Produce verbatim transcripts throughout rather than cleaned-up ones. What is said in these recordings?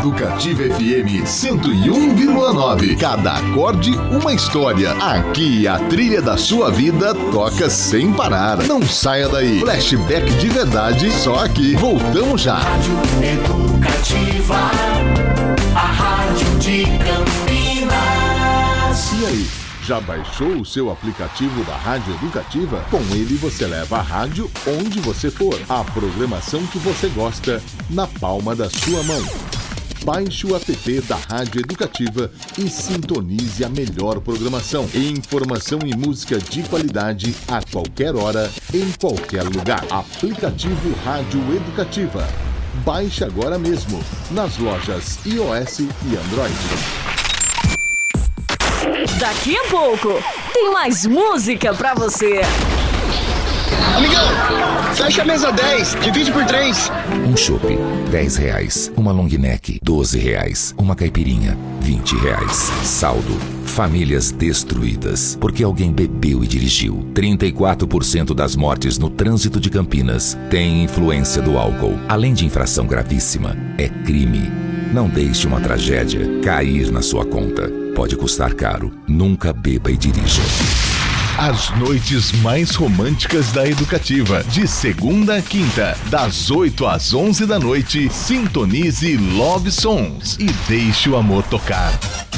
Educativa F M cento e um vírgula nove. Cada acorde uma história. Aqui a trilha da sua vida toca sem parar. Não saia daí. Flashback de verdade só aqui. Voltamos já. Rádio Educativa, a rádio de Campinas. E aí? Já baixou o seu aplicativo da Rádio Educativa? Com ele você leva a rádio onde você for. A programação que você gosta na palma da sua mão. Baixe o app da Rádio Educativa e sintonize a melhor programação. Informação e música de qualidade a qualquer hora, em qualquer lugar. Aplicativo Rádio Educativa. Baixe agora mesmo nas lojas iOS e Android. Daqui a pouco tem mais música pra você. Amigão, fecha a mesa dez, divide por três. Um chopp, dez reais. Uma long neck, doze reais. Uma caipirinha, vinte reais. Saldo, famílias destruídas, porque alguém bebeu e dirigiu. trinta e quatro por cento das mortes no trânsito de Campinas têm influência do álcool. Além de infração gravíssima, é crime. Não deixe uma tragédia cair na sua conta. Pode custar caro. Nunca beba e dirija. As noites mais românticas da Educativa. De segunda a quinta, das oito às onze da noite, sintonize Love Songs e deixe o amor tocar.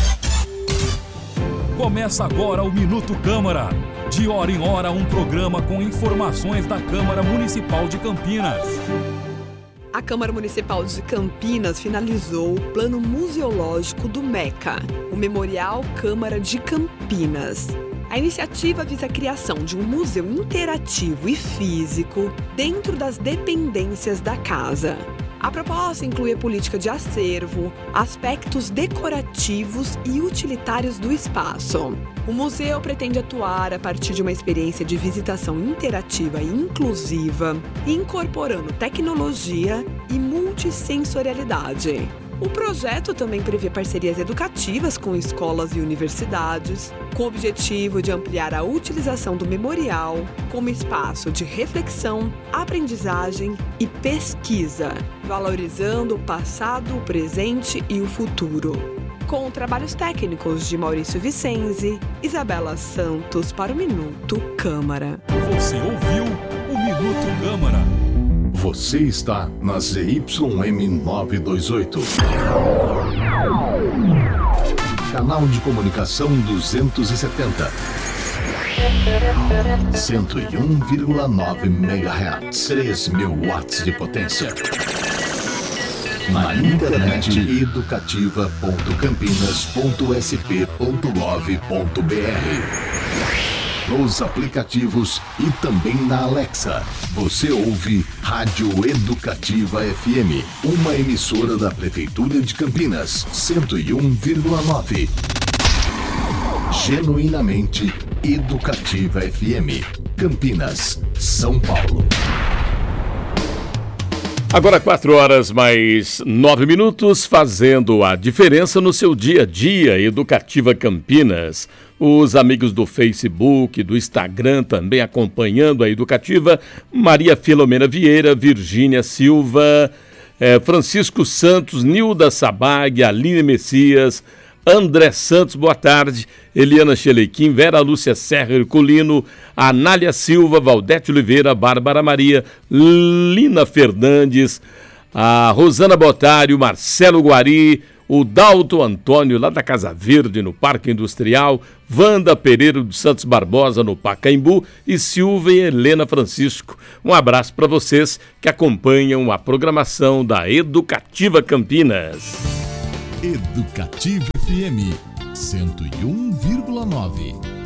Começa agora o Minuto Câmara. De hora em hora, um programa com informações da Câmara Municipal de Campinas. A Câmara Municipal de Campinas finalizou o plano museológico do MECA, o Memorial Câmara de Campinas. A iniciativa visa a criação de um museu interativo e físico dentro das dependências da casa. A proposta inclui a política de acervo, aspectos decorativos e utilitários do espaço. O museu pretende atuar a partir de uma experiência de visitação interativa e inclusiva, incorporando tecnologia e multissensorialidade. O projeto também prevê parcerias educativas com escolas e universidades, com o objetivo de ampliar a utilização do memorial como espaço de reflexão, aprendizagem e pesquisa, valorizando o passado, o presente e o futuro. Com trabalhos técnicos de Maurício Vicenzi, Isabela Santos para o Minuto Câmara. Você ouviu o Minuto Câmara. Você está na Z Y M novecentos e vinte e oito. Canal de comunicação duzentos e setenta. cento e um vírgula nove megahertz. três mil watts de potência. Na internet, educativa ponto campinas ponto s p ponto gov ponto b r. Nos aplicativos e também na Alexa. Você ouve Rádio Educativa F M, uma emissora da Prefeitura de Campinas, cento e um vírgula nove. Genuinamente Educativa F M, Campinas, São Paulo. Agora quatro horas mais nove minutos, fazendo a diferença no seu dia a dia. Educativa Campinas. Os amigos do Facebook, do Instagram também acompanhando a Educativa. Maria Filomena Vieira, Virgínia Silva, eh, Francisco Santos, Nilda Sabag, Aline Messias, André Santos, boa tarde, Eliana Chelequim, Vera Lúcia Serra Herculino, Anália Silva, Valdete Oliveira, Bárbara Maria, Lina Fernandes, a Rosana Botário, Marcelo Guari, o Dalton Antônio, lá da Casa Verde, no Parque Industrial, Wanda Pereira dos Santos Barbosa, no Pacaembu, e Silvia e Helena Francisco. Um abraço para vocês que acompanham a programação da Educativa Campinas. Educativa F M cento e um vírgula nove.